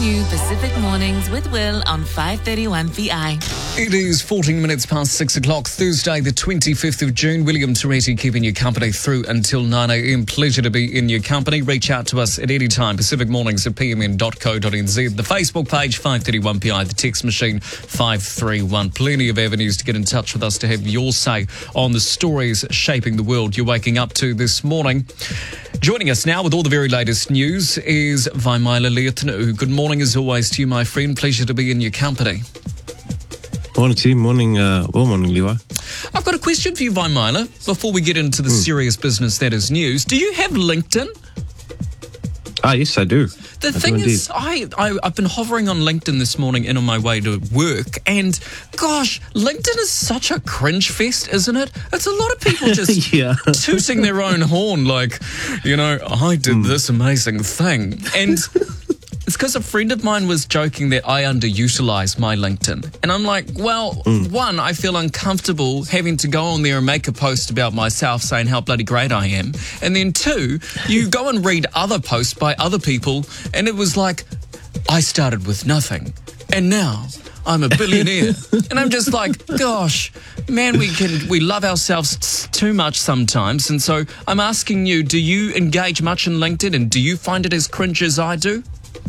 you Pacific Mornings with Will on 531 VI. It is 14 minutes past 6 o'clock, Thursday, the 25th of June. William Toretti keeping you company through until 9 a.m. Pleasure to be in your company. Reach out to us at any time, Pacific Mornings at pmn.co.nz. The Facebook page, 531PI. The text machine, 531. Plenty of avenues to get in touch with us to have your say on the stories shaping the world you're waking up to this morning. Joining us now with all the very latest news is Vaimaila Leotanu. Good morning as always to you, my friend. Pleasure to be in your company. Morning, team. Morning, morning, Levi. I've got a question for you, Vaimaila, before we get into the serious business that is news. Do you have LinkedIn? Yes, I do. The thing is, I've been hovering on LinkedIn this morning and on my way to work, and gosh, LinkedIn is such a cringe fest, isn't it? It's a lot of people just tooting their own horn like, I did this amazing thing. And it's because a friend of mine was joking that I underutilize my LinkedIn. And I'm like, well, one, I feel uncomfortable having to go on there and make a post about myself saying how bloody great I am. And then two, you go and read other posts by other people, and it was like, I started with nothing, and now I'm a billionaire. And I'm just like, gosh, man, we love ourselves too much sometimes. And so I'm asking you, do you engage much in LinkedIn, and do you find it as cringe as I do?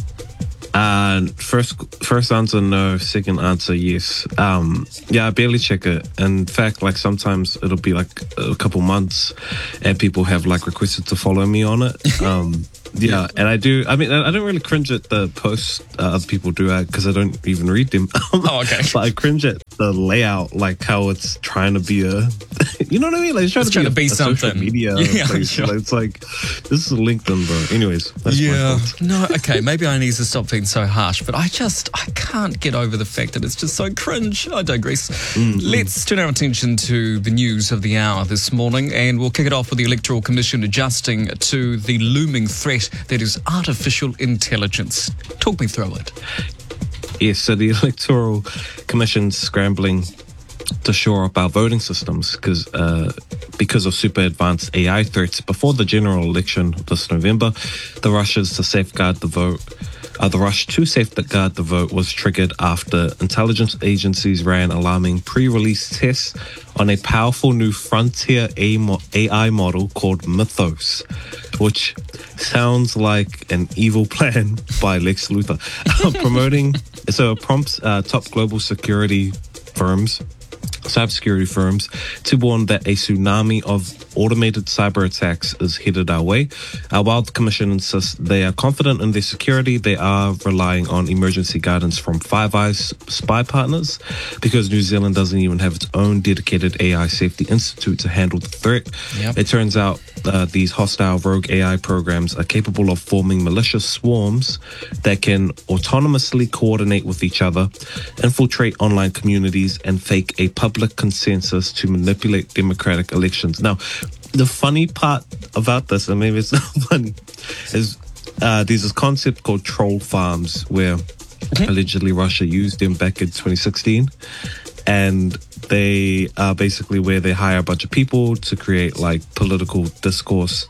First answer, no. Second answer, yes. I barely check it. In fact, like sometimes it'll be like a couple months and people have like requested to follow me on it. And I do. I mean, I don't really cringe at the posts other people do because I don't even read them. Okay. But I cringe at the layout, like how it's trying to be you know what I mean? Like it's trying to be a something. Social media place. Sure. Like, it's like, this is LinkedIn, bro. Anyways, that's my fault. No, okay, maybe I need to stop being so harsh, but I can't get over the fact that it's just so cringe. I digress. Let's turn our attention to the news of the hour this morning, and we'll kick it off with the Electoral Commission adjusting to the looming threat that is artificial intelligence. Talk me through it. Yes, so the Electoral Commission's scrambling to shore up our voting systems because of super advanced AI threats. Before the general election this November, the rush to safeguard the vote was triggered after intelligence agencies ran alarming pre-release tests on a powerful new frontier AI model called Mythos, which sounds like an evil plan by Lex Luthor. It prompts top global cybersecurity firms to warn that a tsunami of automated cyber attacks is headed our way. While the Commission insists they are confident in their security, they are relying on emergency guidance from Five Eyes spy partners because New Zealand doesn't even have its own dedicated AI safety institute to handle the threat. It turns out these hostile rogue AI programs are capable of forming malicious swarms that can autonomously coordinate with each other, infiltrate online communities, and fake a public consensus to manipulate democratic elections. Now, the funny part about this, and maybe it's not funny, is there's this concept called troll farms where allegedly Russia used them back in 2016. And they are basically where they hire a bunch of people to create like political discourse,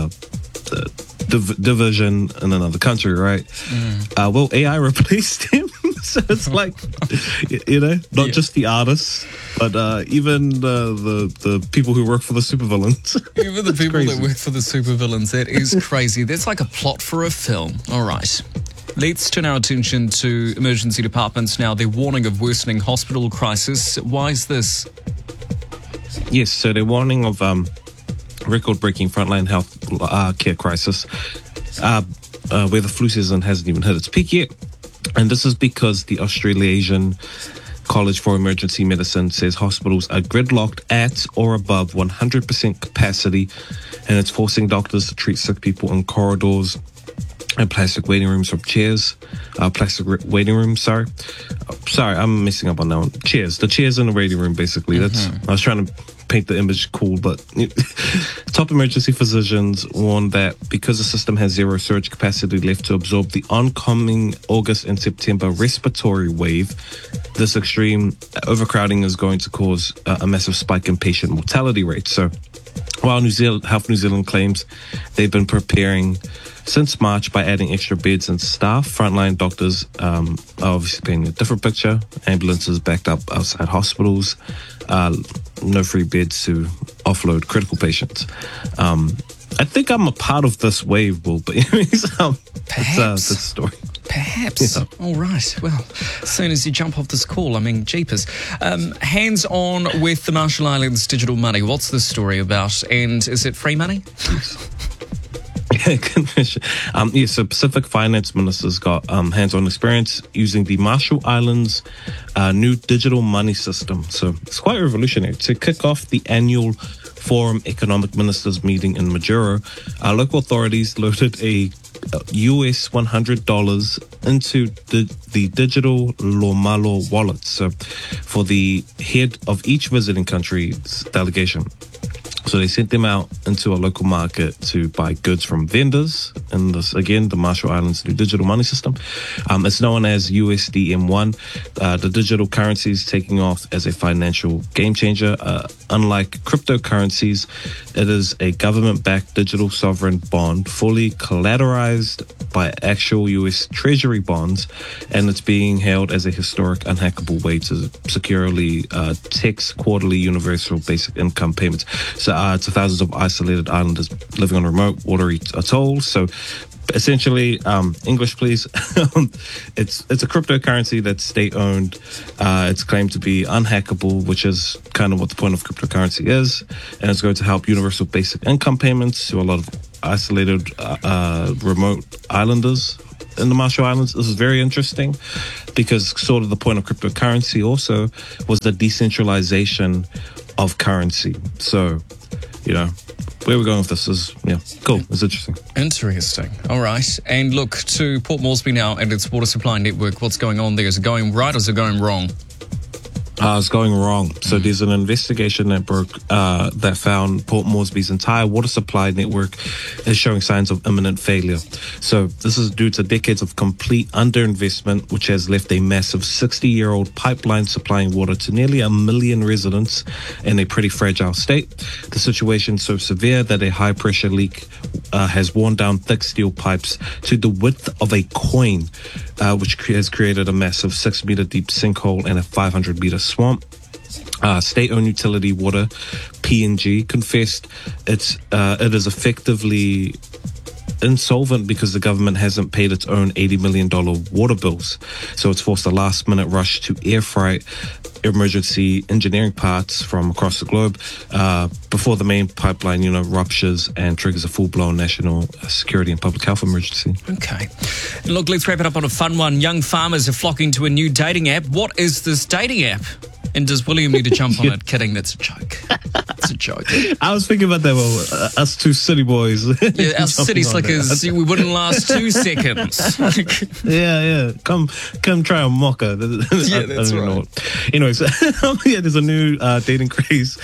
division in another country, right? Well, AI replaced them. So it's like, not just the artists, but even the people who work for the supervillains. Even the people that work for the supervillains. That is crazy. That's like a plot for a film. All right. Let's turn our attention to emergency departments now. They're warning of worsening hospital crisis. Why is this? Yes, so they're warning of record-breaking frontline health care crisis where the flu season hasn't even hit its peak yet. And this is because the Australasian College for Emergency Medicine says hospitals are gridlocked at or above 100% capacity, and it's forcing doctors to treat sick people in corridors and plastic waiting rooms from chairs. Sorry, I'm messing up on that one. Chairs. The chairs in the waiting room, basically. That's. I was trying to paint the image cool, but top emergency physicians warn that because the system has zero surge capacity left to absorb the oncoming August and September respiratory wave, this extreme overcrowding is going to cause a massive spike in patient mortality rates. So while Health New Zealand claims they've been preparing since March by adding extra beds and staff. Frontline doctors are obviously painting a different picture. Ambulances backed up outside hospitals. No free beds to offload critical patients. I think I'm a part of this wave, Will, but perhaps. This story. Perhaps. Yeah. All right. Well, as soon as you jump off this call, I mean, jeepers. Hands on with the Marshall Islands digital money. What's this story about? And is it free money? So Pacific Finance Minister's got hands-on experience using the Marshall Islands new digital money system. So it's quite revolutionary. To kick off the annual Forum Economic Ministers meeting in Majuro, local authorities loaded a US $100 into the digital Lomalo wallet. So for the head of each visiting country's delegation. So they sent them out into a local market to buy goods from vendors in this, again, the Marshall Islands new digital money system. It's known as USDM1. The digital currency is taking off as a financial game changer. Unlike cryptocurrencies, it is a government-backed digital sovereign bond, fully collateralized by actual US Treasury bonds, and it's being held as a historic, unhackable way to securely text quarterly universal basic income payments. So to thousands of isolated islanders living on remote watery atolls. So essentially, English please, it's a cryptocurrency that's state-owned. It's claimed to be unhackable, which is kind of what the point of cryptocurrency is. And it's going to help universal basic income payments to a lot of isolated remote islanders in the Marshall Islands. This is very interesting because sort of the point of cryptocurrency also was the decentralization of currency. So, where we're going with this is, cool. It's interesting. Interesting. All right. And look, to Port Moresby now and its water supply network. What's going on there? Is it going right or is it going wrong? It's going wrong. So there's an investigation that broke that found Port Moresby's entire water supply network is showing signs of imminent failure. So this is due to decades of complete underinvestment, which has left a massive 60-year-old pipeline supplying water to nearly 1 million residents in a pretty fragile state. The situation is so severe that a high-pressure leak has worn down thick steel pipes to the width of a coin, which has created a massive 6-meter deep sinkhole and a 500-meter swamp. State-owned utility water, PNG, confessed it is effectively insolvent because the government hasn't paid its own $80 million water bills. So it's forced a last-minute rush to air freight emergency engineering parts from across the globe before the main pipeline, ruptures and triggers a full-blown national security and public health emergency. Okay. Look, let's wrap it up on a fun one. Young farmers are flocking to a new dating app. What is this dating app? And does William need to jump on it? Kidding, that's a joke. It's a joke. I was thinking about that. Well, us two city boys. Yeah, us city slickers, we wouldn't last 2 seconds. Yeah. Come try a mocha. Yeah, that's right. Anyways, there's a new dating craze.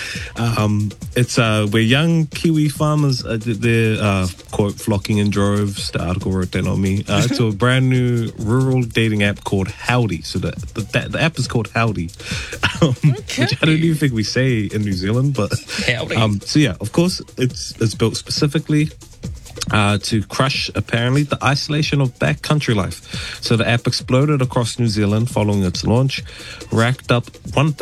It's where young Kiwi farmers, they're, quote, flocking in droves. The article wrote that on me. To a brand new rural dating app called Howdy. So the app is called Howdy. Okay. Which I don't even think we say in New Zealand, but so yeah, of course, it's built specifically to crush, apparently, the isolation of backcountry life. So the app exploded across New Zealand following its launch, racked up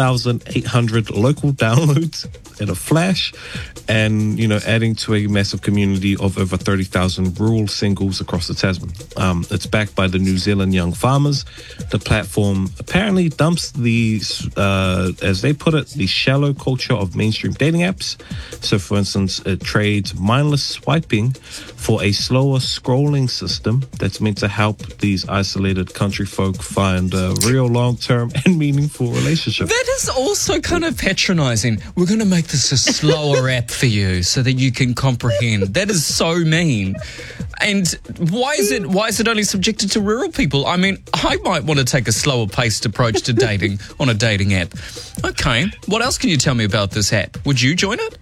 1,800 local downloads in a flash, and, adding to a massive community of over 30,000 rural singles across the Tasman. It's backed by the New Zealand Young Farmers. The platform apparently dumps the, as they put it, the shallow culture of mainstream dating apps. So, for instance, it trades mindless swiping for a slower scrolling system that's meant to help these isolated country folk find a real long-term and meaningful relationship. That is also kind of patronizing. We're going to make this a slower app for you so that you can comprehend. That is so mean. And why is it only subjected to rural people? I mean, I might want to take a slower paced approach to dating on a dating app. Okay, what else can you tell me about this app? Would you join it?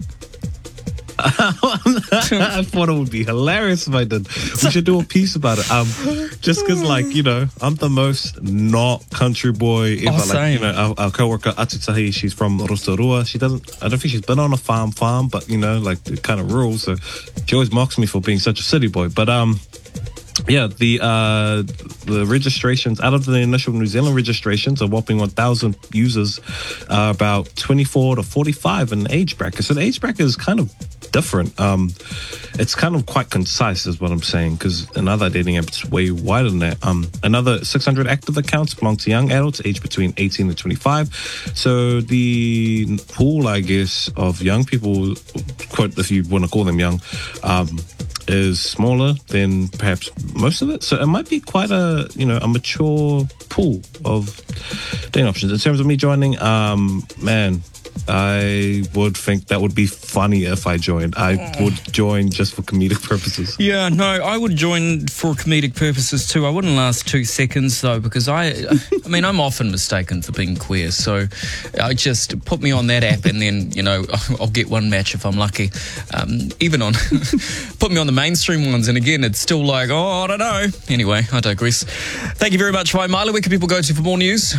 I thought it would be hilarious if I did. We should do a piece about it. Just because, I'm the most not country boy ever. Same. Our co-worker Atutahi, she's from Rotorua. I don't think she's been on a farm, but kind of rural. So she always mocks me for being such a city boy. But the registrations, out of the initial New Zealand registrations, a whopping 1,000 users are about 24 to 45 in the age bracket. So the age bracket is kind of different. It's kind of quite concise is what I'm saying, because another dating app is way wider than that. Another 600 active accounts belong to young adults aged between 18 and 25. So the pool, I guess, of young people, quote, if you want to call them young, is smaller than perhaps most of it. So it might be quite a mature pool of dating options. In terms of me joining, man, I would think that would be funny if I joined. I would join just for comedic purposes. Yeah, no, I would join for comedic purposes too. I wouldn't last 2 seconds though, because I mean, I'm often mistaken for being queer. So I just put me on that app and then, I'll get one match if I'm lucky. Even on, put me on the mainstream ones. And again, it's still like, I don't know. Anyway, I digress. Thank you very much, Vaimala. Where can people go to for more news?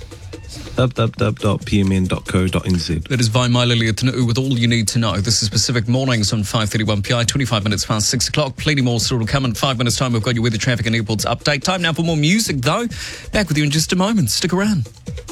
www.pmn.co.nz. That is Vaimala Leotina'u with all you need to know. This is Pacific Mornings on 531 PI, 25 minutes past 6 o'clock. Plenty more still to come in 5 minutes' time. We've got your weather, traffic and airports update. Time now for more music, though. Back with you in just a moment. Stick around.